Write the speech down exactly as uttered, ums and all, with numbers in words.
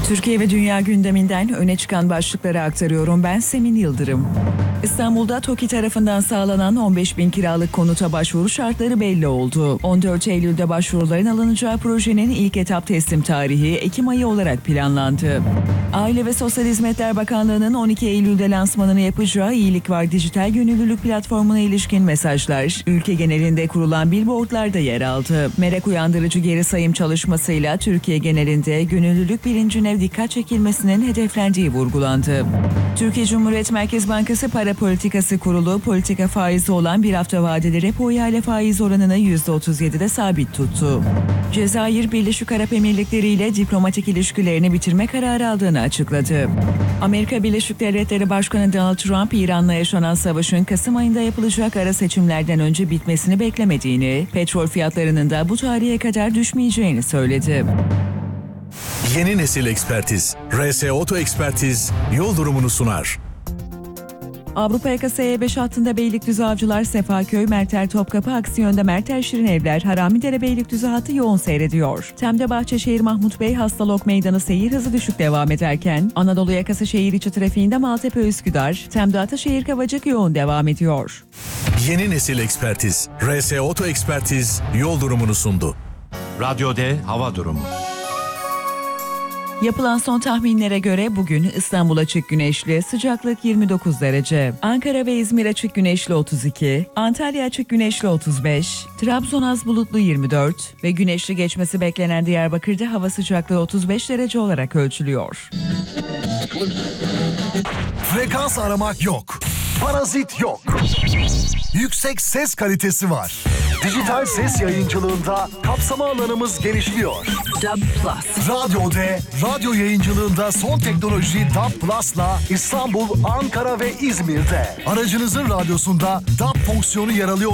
Türkiye ve dünya gündeminden öne çıkan başlıkları aktarıyorum. Ben Semin Yıldırım. İstanbul'da TOKİ tarafından sağlanan on beş bin kiralık konuta başvuru şartları belli oldu. on dört Eylül'de başvuruların alınacağı projenin ilk etap teslim tarihi Ekim ayı olarak planlandı. Aile ve Sosyal Hizmetler Bakanlığı'nın on iki Eylül'de lansmanını yapacağı İyilik Var dijital gönüllülük platformuna ilişkin mesajlar ülke genelinde kurulan billboardlarda yer aldı. Merak uyandırıcı geri sayım çalışmasıyla Türkiye genelinde gönüllülük bilincine dikkat çekilmesinin hedeflendiği vurgulandı. Türkiye Cumhuriyet Merkez Bankası Para Politikası Kurulu politika faizi olan bir hafta vadeli repo ihale faiz oranını yüzde otuz yedide sabit tuttu. Cezayir, Birleşik Arap Emirlikleri ile diplomatik ilişkilerini bitirme kararı aldığını açıkladı. Amerika Birleşik Devletleri Başkanı Donald Trump, İran'la yaşanan savaşın Kasım ayında yapılacak ara seçimlerden önce bitmesini beklemediğini, petrol fiyatlarının da bu tarihe kadar düşmeyeceğini söyledi. Yeni nesil ekspertiz. R S Oto Ekspertiz yol durumunu sunar. Avrupa yakası E beş hattında Beylikdüzü Avcılar, Sefaköy, Merter Topkapı aksi yönde Merter Şirinevler, Haramidere Beylikdüzü hattı yoğun seyrediyor. Tem'de Bahçeşehir Mahmut Bey Hastalok Meydanı seyir hızı düşük devam ederken Anadolu yakası şehir içi trafiğinde Maltepe Üsküdar, Tem'de Ataşehir Kavacık yoğun devam ediyor. Yeni nesil ekspertiz. R S Oto Ekspertiz yol durumunu sundu. Radyo D hava durumu. Yapılan son tahminlere göre bugün İstanbul açık güneşli, sıcaklık yirmi dokuz derece. Ankara ve İzmir açık güneşli otuz iki, Antalya açık güneşli otuz beş, Trabzon az bulutlu yirmi dört ve güneşli geçmesi beklenen Diyarbakır'da hava sıcaklığı otuz beş derece olarak ölçülüyor. Frekans aramak yok. Parazit yok. Yüksek ses kalitesi var. Dijital ses yayıncılığında kapsama alanımız genişliyor. D A B Plus. Radyo D, radyo yayıncılığında son teknoloji D A B Plus'la İstanbul, Ankara ve İzmir'de. Aracınızın radyosunda D A B fonksiyonu yer alıyor.